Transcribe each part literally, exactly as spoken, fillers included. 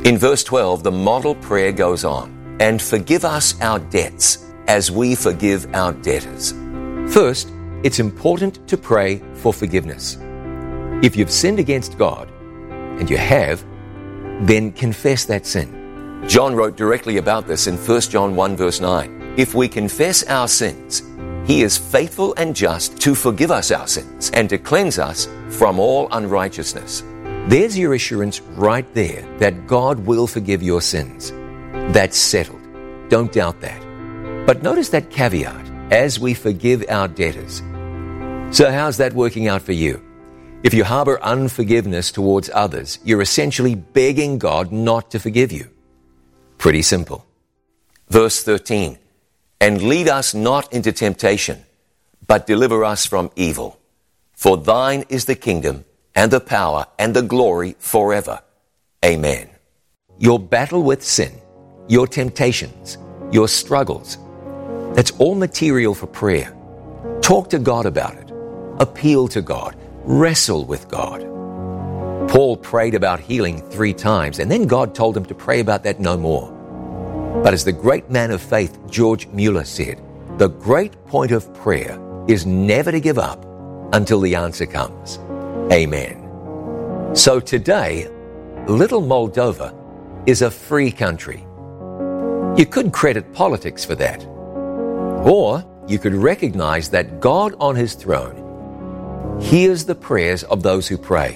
In verse twelve, the model prayer goes on, and forgive us our debts as we forgive our debtors. First, it's important to pray for forgiveness. If you've sinned against God, and you have, then confess that sin. John wrote directly about this in First John one verse nine. If we confess our sins, He is faithful and just to forgive us our sins and to cleanse us from all unrighteousness. There's your assurance right there that God will forgive your sins. That's settled. Don't doubt that. But notice that caveat, as we forgive our debtors. So how's that working out for you? If you harbor unforgiveness towards others, you're essentially begging God not to forgive you. Pretty simple. Verse thirteen, and lead us not into temptation, but deliver us from evil. For thine is the kingdom, and the power, and the glory forever. Amen. Your battle with sin, your temptations, your struggles, that's all material for prayer. Talk to God about it. Appeal to God. Wrestle with God. Paul prayed about healing three times, and then God told him to pray about that no more. But as the great man of faith, George Mueller, said, the great point of prayer is never to give up until the answer comes. Amen. So today, little Moldova is a free country. You could credit politics for that. Or you could recognize that God on His throne hears the prayers of those who pray.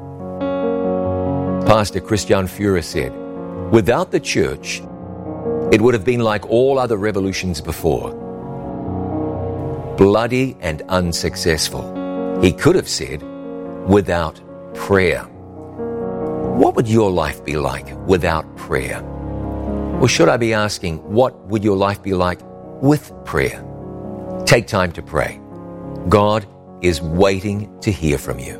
Pastor Christian Führer said, without the church, it would have been like all other revolutions before. Bloody and unsuccessful. He could have said, without prayer. What would your life be like without prayer? Or should I be asking, what would your life be like with prayer? Take time to pray. God is waiting to hear from you.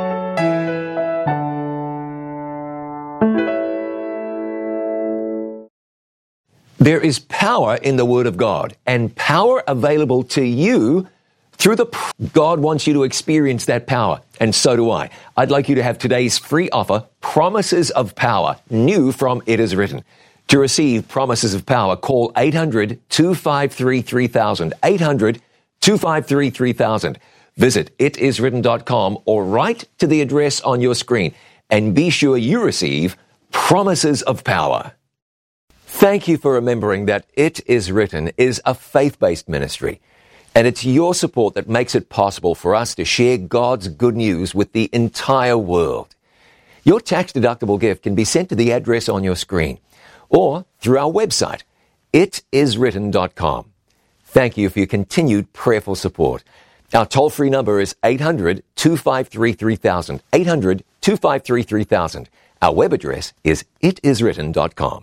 There is power in the Word of God, and power available to you through the pr- God wants you to experience that power, and so do I. I'd like you to have today's free offer, Promises of Power, new from It Is Written. To receive Promises of Power, call eight hundred, two five three, three thousand, eight hundred, two five three, three thousand. Visit it is written dot com or write to the address on your screen, and be sure you receive Promises of Power. Thank you for remembering that It Is Written is a faith-based ministry, and it's your support that makes it possible for us to share God's good news with the entire world. Your tax-deductible gift can be sent to the address on your screen or through our website, it is written dot com. Thank you for your continued prayerful support. Our toll-free number is eight hundred, two five three, three thousand, eight hundred, two five three, three thousand. Our web address is it is written dot com.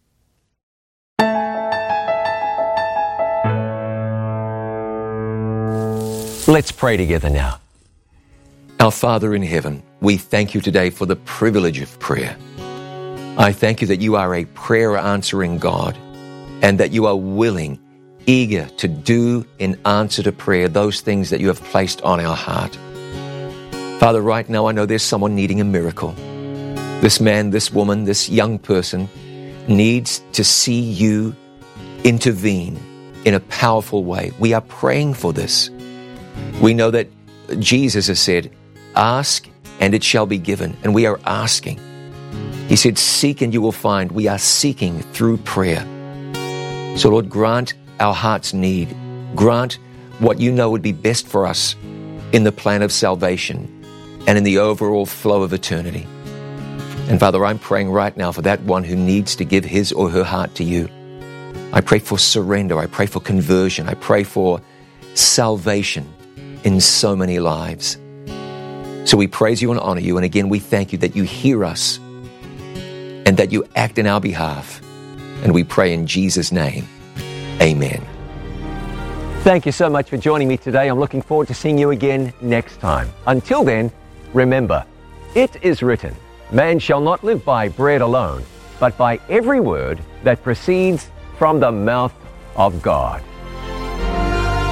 Let's pray together now. Our Father in heaven, we thank you today for the privilege of prayer. I thank you that you are a prayer-answering God and that you are willing, eager to do in answer to prayer those things that you have placed on our heart. Father, right now I know there's someone needing a miracle. This man, this woman, this young person needs to see you intervene in a powerful way. We are praying for this. We know that Jesus has said, ask and it shall be given, and we are asking. He said, seek and you will find. We are seeking through prayer. So Lord, grant our heart's need. Grant what you know would be best for us in the plan of salvation and in the overall flow of eternity. And Father, I'm praying right now for that one who needs to give his or her heart to you. I pray for surrender. I pray for conversion. I pray for salvation in so many lives. So we praise you and honor you. And again, we thank you that you hear us and that you act in our behalf. And we pray in Jesus' name. Amen. Thank you so much for joining me today. I'm looking forward to seeing you again next time. Until then, remember, it is written, man shall not live by bread alone, but by every word that proceeds from the mouth of God.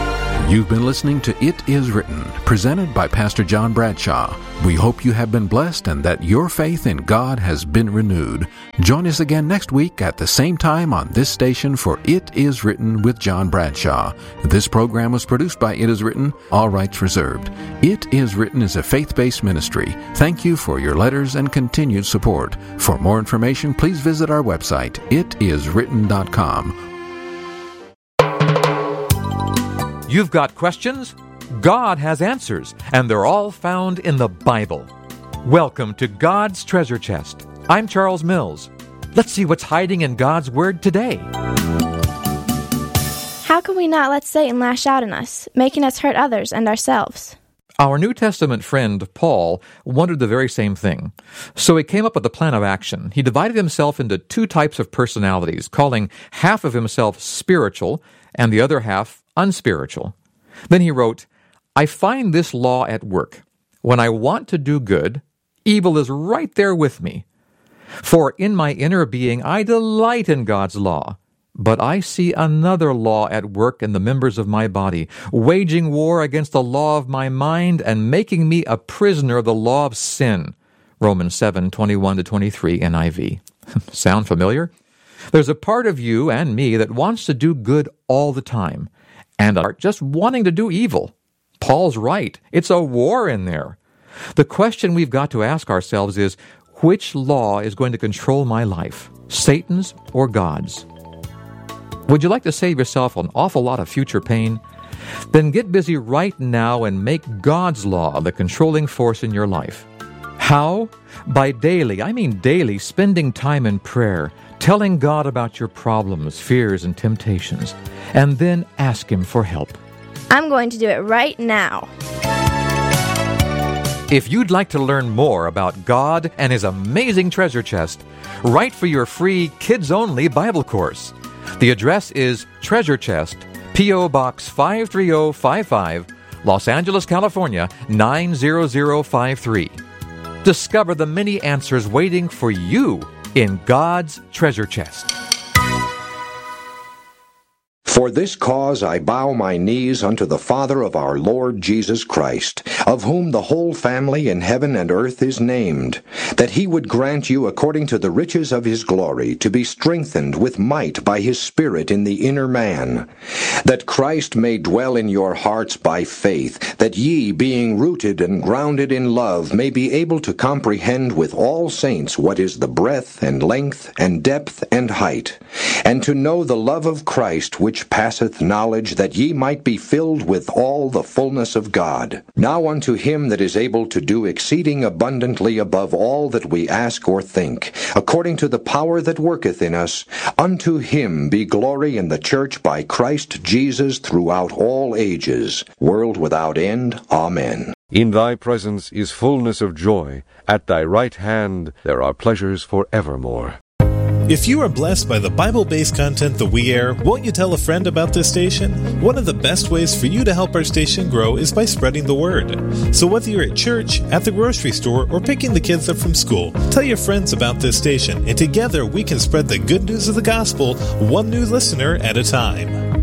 You've been listening to It Is Written, presented by Pastor John Bradshaw. We hope you have been blessed and that your faith in God has been renewed. Join us again next week at the same time on this station for It Is Written with John Bradshaw. This program was produced by It Is Written, all rights reserved. It Is Written is a faith-based ministry. Thank you for your letters and continued support. For more information, please visit our website, it is written dot com. You've got questions? God has answers, and they're all found in the Bible. Welcome to God's Treasure Chest. I'm Charles Mills. Let's see what's hiding in God's Word today. How can we not let Satan lash out on us, making us hurt others and ourselves? Our New Testament friend, Paul, wondered the very same thing. So he came up with a plan of action. He divided himself into two types of personalities, calling half of himself spiritual and the other half unspiritual. Then he wrote, I find this law at work. When I want to do good, evil is right there with me. For in my inner being I delight in God's law, but I see another law at work in the members of my body, waging war against the law of my mind and making me a prisoner of the law of sin. Romans seven, twenty-one to twenty-three, N I V. Sound familiar? There's a part of you and me that wants to do good all the time, and are just wanting to do evil. Paul's right. It's a war in there. The question we've got to ask ourselves is, which law is going to control my life, Satan's or God's? Would you like to save yourself an awful lot of future pain? Then get busy right now and make God's law the controlling force in your life. How? By daily, I mean daily, spending time in prayer, telling God about your problems, fears, and temptations, and then ask Him for help. I'm going to do it right now. If you'd like to learn more about God and His amazing treasure chest, write for your free kids-only Bible course. The address is Treasure Chest, P O. Box five three zero five five, Los Angeles, California, nine zero zero five three. Discover the many answers waiting for you in God's treasure chest. For this cause I bow my knees unto the Father of our Lord Jesus Christ, of whom the whole family in heaven and earth is named, that he would grant you according to the riches of his glory to be strengthened with might by his Spirit in the inner man, that Christ may dwell in your hearts by faith, that ye, being rooted and grounded in love, may be able to comprehend with all saints what is the breadth and length and depth and height, and to know the love of Christ which passeth knowledge, that ye might be filled with all the fullness of God. Now unto him that is able to do exceeding abundantly above all that we ask or think, according to the power that worketh in us, unto him be glory in the church by Christ Jesus throughout all ages, world without end. Amen. In thy presence is fullness of joy. At thy right hand there are pleasures for evermore. If you are blessed by the Bible-based content that we air, won't you tell a friend about this station? One of the best ways for you to help our station grow is by spreading the word. So whether you're at church, at the grocery store, or picking the kids up from school, tell your friends about this station, and together we can spread the good news of the gospel one new listener at a time.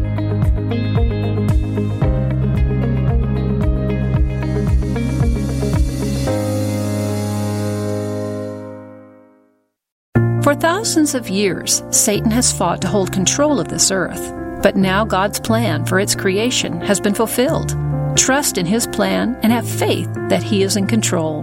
For thousands of years, Satan has fought to hold control of this earth, but now God's plan for its creation has been fulfilled. Trust in His plan and have faith that He is in control.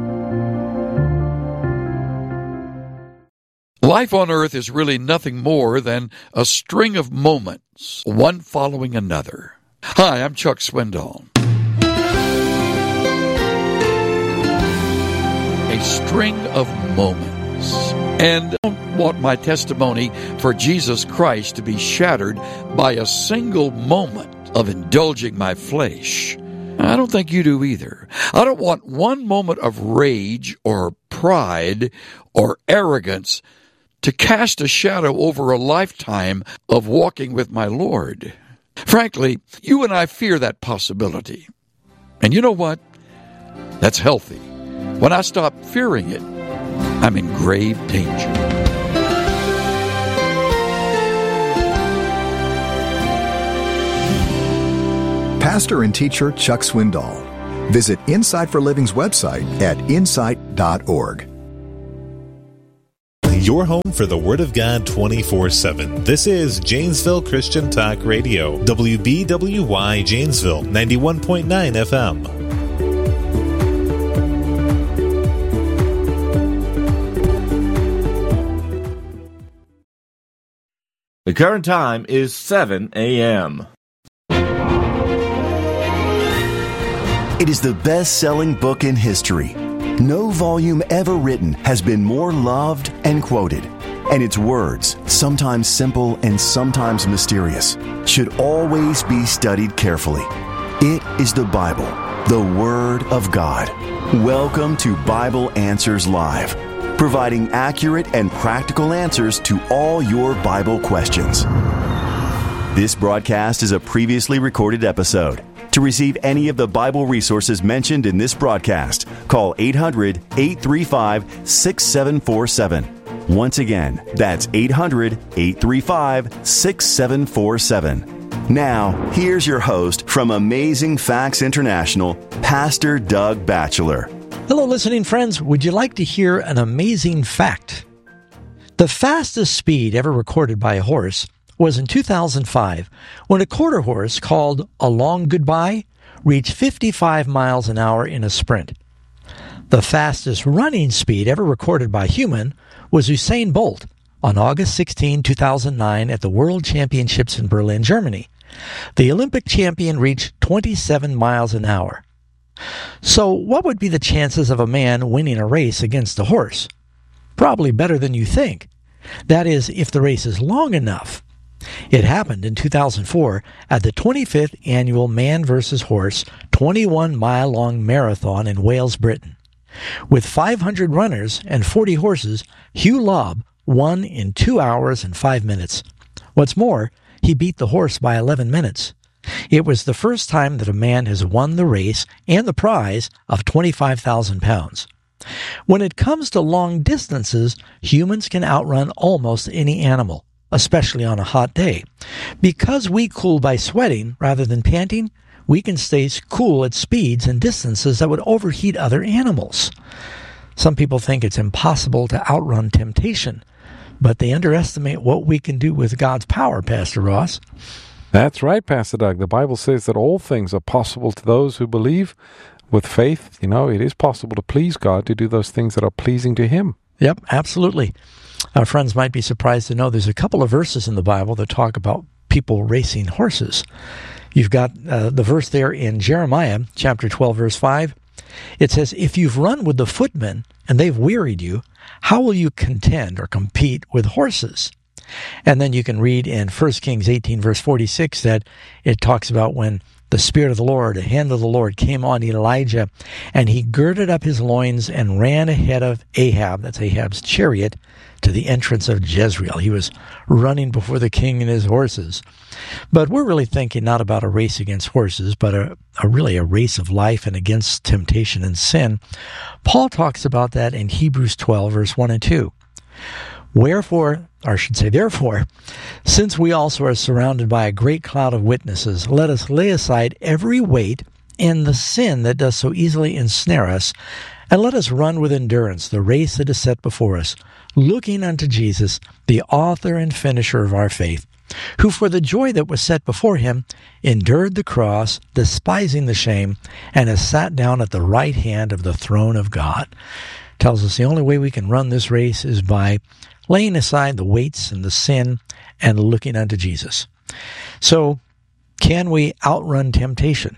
Life on earth is really nothing more than a string of moments, one following another. Hi, I'm Chuck Swindoll. A string of moments. And I don't want my testimony for Jesus Christ to be shattered by a single moment of indulging my flesh. I don't think you do either. I don't want one moment of rage or pride or arrogance to cast a shadow over a lifetime of walking with my Lord. Frankly, you and I fear that possibility. And you know what? That's healthy. When I stop fearing it, I'm in grave danger. pastor and teacher Chuck Swindoll. Visit Insight for Living's website at insight dot org. Your home for the Word of God twenty-four seven. This is Janesville Christian Talk Radio. W B W Y Janesville, ninety-one point nine F M. The current time is seven a.m. It is the best-selling book in history. No volume ever written has been more loved and quoted. And its words, sometimes simple and sometimes mysterious, should always be studied carefully. It is the Bible, the Word of God. Welcome to Bible Answers Live, providing accurate and practical answers to all your Bible questions. This broadcast is a previously recorded episode. To receive any of the Bible resources mentioned in this broadcast, call eight hundred, eight three five, six seven four seven. Once again, that's eight hundred, eight three five, six seven four seven. Now, here's your host from Amazing Facts International, Pastor Doug Batchelor. Hello, listening friends. Would you like to hear an amazing fact? The fastest speed ever recorded by a horse was in two thousand five, when a quarter horse called A Long Goodbye reached fifty-five miles an hour in a sprint. The fastest running speed ever recorded by a human was Usain Bolt on August sixteenth, two thousand nine at the World Championships in Berlin, Germany. The Olympic champion reached twenty-seven miles an hour. So what would be the chances of a man winning a race against a horse? Probably better than you think. That is, if the race is long enough. It happened in two thousand four at the twenty-fifth annual Man versus Horse twenty-one mile long marathon in Wales, Britain. With five hundred runners and forty horses, Hugh Lobb won in two hours and five minutes. What's more, he beat the horse by eleven minutes. It was the first time that a man has won the race and the prize of twenty-five thousand pounds. When it comes to long distances, humans can outrun almost any animal, especially on a hot day. Because we cool by sweating rather than panting, we can stay cool at speeds and distances that would overheat other animals. Some people think it's impossible to outrun temptation, but they underestimate what we can do with God's power, Pastor Ross. That's right, Pastor Doug. The Bible says that all things are possible to those who believe. With faith, you know, it is possible to please God, to do those things that are pleasing to Him. Yep, absolutely. Our friends might be surprised to know there's a couple of verses in the Bible that talk about people racing horses. You've got uh, the verse there in Jeremiah chapter twelve, verse five. It says, "If you've run with the footmen and they've wearied you, how will you contend or compete with horses?" And then you can read in First Kings eighteen, verse forty-six, that it talks about when the Spirit of the Lord, the hand of the Lord, came on Elijah, and he girded up his loins and ran ahead of Ahab, that's Ahab's chariot, to the entrance of Jezreel. He was running before the king and his horses. But we're really thinking not about a race against horses, but a, a really a race of life and against temptation and sin. Paul talks about that in Hebrews twelve, verse one and two. Wherefore, or I should say therefore, since we also are surrounded by a great cloud of witnesses, let us lay aside every weight and the sin that does so easily ensnare us, and let us run with endurance the race that is set before us, looking unto Jesus, the author and finisher of our faith, who for the joy that was set before him endured the cross, despising the shame, and has sat down at the right hand of the throne of God. Tells us the only way we can run this race is by laying aside the weights and the sin and looking unto Jesus. So, can we outrun temptation?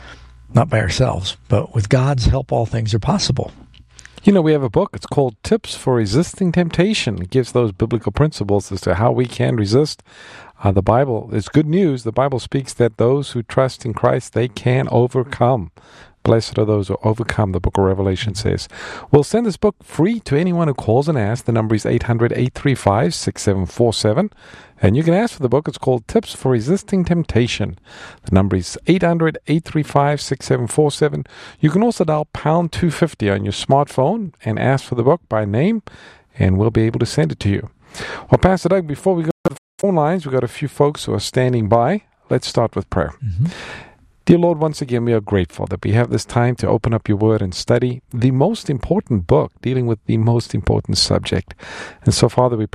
Not by ourselves, but with God's help, all things are possible. You know, we have a book. It's called Tips for Resisting Temptation. It gives those biblical principles as to how we can resist. Uh, the Bible is good news. The Bible speaks that those who trust in Christ, they can overcome. Blessed are those who overcome, the book of Revelation says. We'll send this book free to anyone who calls and asks. The number is eight hundred, eight three five, six seven four seven. And you can ask for the book. It's called Tips for Resisting Temptation. The number is eight hundred, eight three five, six seven four seven. You can also dial pound two fifty on your smartphone and ask for the book by name, and we'll be able to send it to you. Well, Pastor Doug, before we go to the phone lines, we've got a few folks who are standing by. Let's start with prayer. Mm-hmm. Dear Lord, once again, we are grateful that we have this time to open up your word and study the most important book dealing with the most important subject. And so, Father, we